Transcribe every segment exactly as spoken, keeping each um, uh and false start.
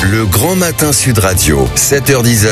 Le Grand Matin Sud Radio, sept heures dix,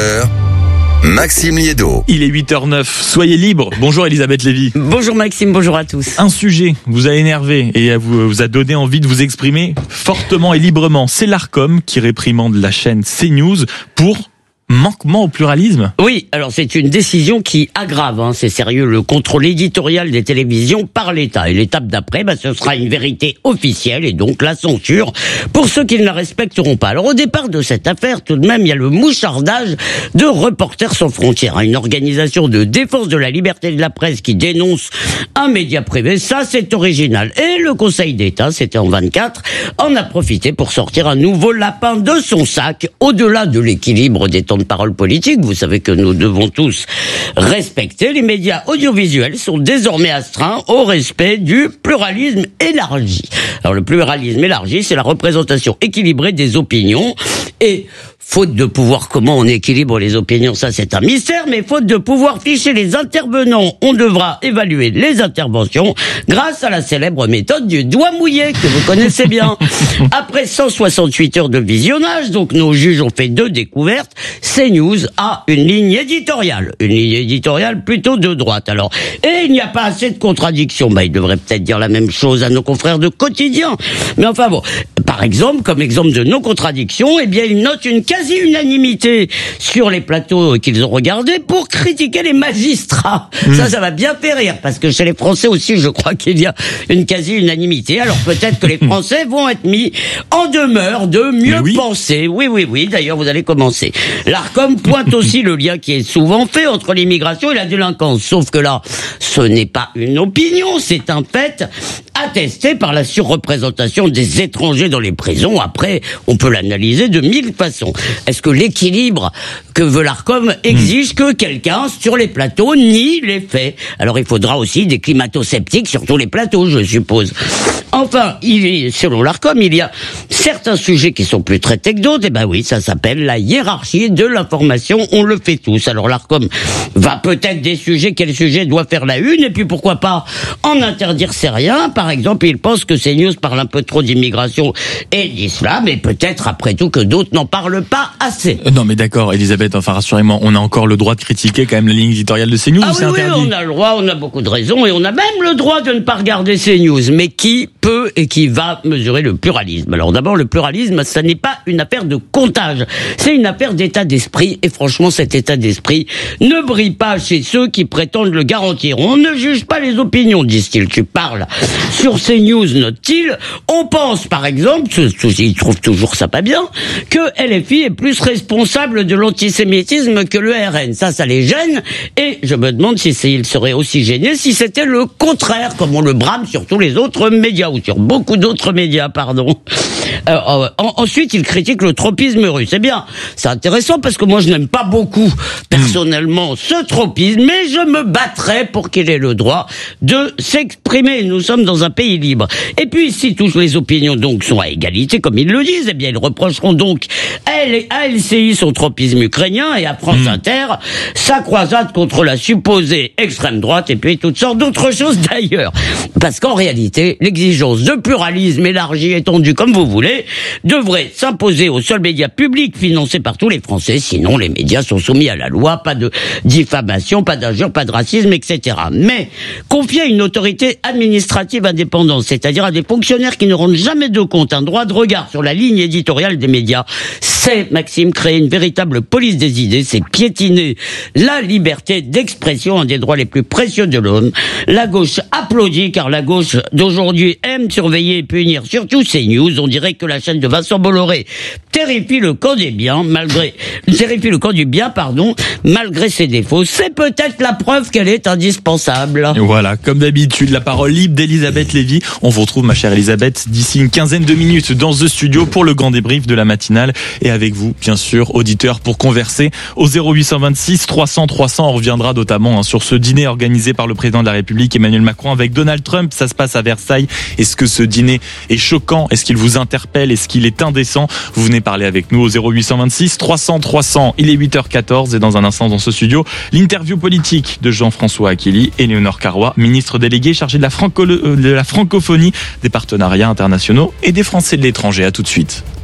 Maxime Liédo. Il est huit heures neuf, soyez libre. Bonjour Elisabeth Lévy. Bonjour Maxime, bonjour à tous. Un sujet vous a énervé et vous, vous a donné envie de vous exprimer fortement et librement. C'est l'Arcom qui réprimande la chaîne CNews pour manquement au pluralisme. Oui, alors c'est une décision qui aggrave, hein, c'est sérieux, le contrôle éditorial des télévisions par l'État. Et l'étape d'après, bah, ce sera une vérité officielle et donc la censure pour ceux qui ne la respecteront pas. Alors au départ de cette affaire, tout de même, il y a le mouchardage de Reporters sans frontières, hein, une organisation de défense de la liberté de la presse qui dénonce un média privé. Ça, c'est original. Et le Conseil d'État, c'était en vingt-quatre, en a profité pour sortir un nouveau lapin de son sac, au-delà de l'équilibre des temps de parole politique. Vous savez que nous devons tous respecter. Les médias audiovisuels sont désormais astreints au respect du pluralisme élargi. Alors le pluralisme élargi, c'est la représentation équilibrée des opinions et faute de pouvoir, comment on équilibre les opinions, ça c'est un mystère, mais faute de pouvoir ficher les intervenants, on devra évaluer les interventions grâce à la célèbre méthode du doigt mouillé, que vous connaissez bien. Après cent soixante-huit heures de visionnage, donc nos juges ont fait deux découvertes, CNews a une ligne éditoriale, une ligne éditoriale plutôt de droite. Alors, et il n'y a pas assez de contradictions. Bah, il devrait peut-être dire la même chose à nos confrères de Quotidien. Mais enfin bon, par exemple, comme exemple de non-contradiction, eh bien, ils notent une quasi-unanimité sur les plateaux qu'ils ont regardés pour critiquer les magistrats. Mmh. Ça, ça va bien faire rire, parce que chez les Français aussi, je crois qu'il y a une quasi-unanimité. Alors peut-être que les Français vont être mis en demeure de mieux oui. penser. Oui, oui, oui, d'ailleurs, vous allez commencer. L'Arcom pointe aussi le lien qui est souvent fait entre l'immigration et la délinquance. Sauf que là, ce n'est pas une opinion, c'est un fait attesté par la surreprésentation des étrangers dans les prisons. Après, on peut l'analyser de mille façons. Est-ce que l'équilibre que veut l'Arcom exige que quelqu'un sur les plateaux nie les faits? Alors il faudra aussi des climato-sceptiques sur tous les plateaux, je suppose. Enfin, il est, selon l'Arcom, il y a certains sujets qui sont plus traités que d'autres. Et ben oui, ça s'appelle la hiérarchie de l'information. On le fait tous. Alors l'Arcom va peut-être des sujets, quel sujet doit faire la une, et puis pourquoi pas en interdire c'est rien. Par exemple, il pense que CNews parle un peu trop d'immigration et d'islam, et peut-être après tout que d'autres n'en parlent pas assez. Euh, non mais d'accord, Elisabeth, enfin rassurez-moi, on a encore le droit de critiquer quand même la ligne éditoriale de CNews. Ah c'est oui, interdit. oui, on a le droit, on a beaucoup de raisons, et on a même le droit de ne pas regarder CNews. Mais qui peut et qui va mesurer le pluralisme? Alors d'abord, le pluralisme, ça n'est pas une affaire de comptage, c'est une affaire d'état d'esprit, et franchement, cet état d'esprit ne brille pas chez ceux qui prétendent le garantir. On ne juge pas les opinions, disent-ils. Tu parles sur CNews, note-t-il. On pense, par exemple, ils trouvent toujours ça pas bien, que L F I est plus responsable de l'antisémitisme que le R N. Ça, ça les gêne, et je me demande si ils seraient aussi gênés si c'était le contraire, comme on le brame sur tous les autres médias, ou sur beaucoup d'autres médias, pardon. Euh, euh, en, ensuite, il critique le tropisme russe. C'est bien, c'est intéressant parce que moi je n'aime pas beaucoup personnellement ce tropisme, mais je me battrai pour qu'il ait le droit de s'exprimer. Nous sommes dans un pays libre. Et puis, si toutes les opinions donc sont à égalité, comme ils le disent, eh bien ils reprocheront donc à L C I son tropisme ukrainien et à France mmh. Inter sa croisade contre la supposée extrême droite, et puis toutes sortes d'autres choses d'ailleurs. Parce qu'en réalité, l'exigence de pluralisme élargi, étendu comme vous voulez, devrait s'imposer aux seuls médias publics financés par tous les Français. Sinon, les médias sont soumis à la loi, pas de diffamation, pas d'injure, pas de racisme, et cetera. Mais confier à une autorité administrative indépendante, c'est-à-dire à des fonctionnaires qui ne rendent jamais de compte, un droit de regard sur la ligne éditoriale des médias, c'est, Maxime, créer une véritable police des idées, c'est piétiner la liberté d'expression, un des droits les plus précieux de l'homme. La gauche applaudit, car la gauche d'aujourd'hui aime surveiller et punir, surtout CNews. On dirait que la chaîne de Vincent Bolloré terrifie le camp des biens, malgré, terrifie le camp du bien, pardon, malgré ses défauts. C'est peut-être la preuve qu'elle est indispensable. Et voilà, comme d'habitude, la parole libre d'Elisabeth Lévy. On vous retrouve, ma chère Elisabeth, d'ici une quinzaine de minutes dans ce studio pour le grand débrief de la matinale. Et avec vous, bien sûr, auditeurs, pour converser au zéro huit cent vingt-six trois cents trois cents. On reviendra notamment hein, sur ce dîner organisé par le président de la République, Emmanuel Macron, avec Donald Trump. Ça se passe à Versailles. Est-ce que ce dîner est choquant? Est-ce qu'il vous interpelle? Est-ce qu'il est indécent? Vous venez parler avec nous au zéro huit cent vingt-six trois cents trois cents. Il est huit heures quatorze et dans un instant dans ce studio, l'interview politique de Jean-François Aquili et Léonore Carrois, ministre délégué chargé de la, franco- de la francophonie, des partenariats internationaux et des Français de l'étranger. À tout de suite.